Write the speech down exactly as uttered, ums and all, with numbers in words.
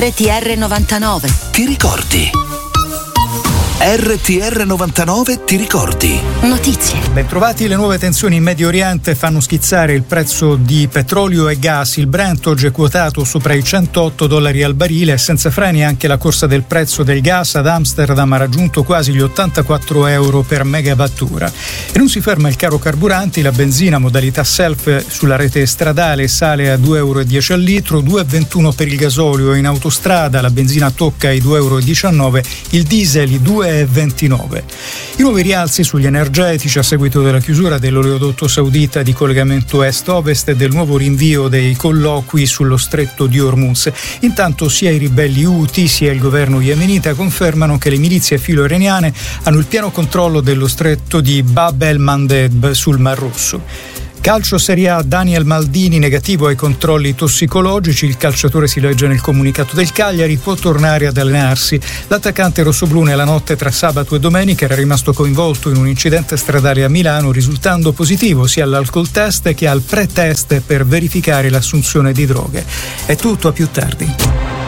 R T R novantanove. Ti ricordi? R T R novantanove ti ricordi? Notizie. Bentrovati. Le nuove tensioni in Medio Oriente fanno schizzare il prezzo di petrolio e gas. Il Brent oggi è quotato sopra i centootto dollari al barile. Senza freni anche la corsa del prezzo del gas. Ad Amsterdam ha raggiunto quasi gli ottantaquattro euro per megawattora. E non si ferma il caro carburanti. La benzina modalità self sulla rete stradale sale a due euro e dieci al litro, due e ventuno per il gasolio. In autostrada la benzina tocca i due euro e diciannove, il diesel i due e ventinove. I nuovi rialzi sugli energetici a seguito della chiusura dell'oleodotto saudita di collegamento est-ovest e del nuovo rinvio dei colloqui sullo stretto di Hormuz. Intanto sia i ribelli Houthi sia il governo yemenita confermano che le milizie filo-iraniane hanno il pieno controllo dello stretto di Bab el-Mandeb sul Mar Rosso. Calcio Serie A, Daniel Maldini negativo ai controlli tossicologici. Il calciatore, si legge nel comunicato del Cagliari, può tornare ad allenarsi. L'attaccante rossoblù nella notte tra sabato e domenica era rimasto coinvolto in un incidente stradale a Milano, risultando positivo sia all'alcol test che al pre-test per verificare l'assunzione di droghe. È tutto, a più tardi.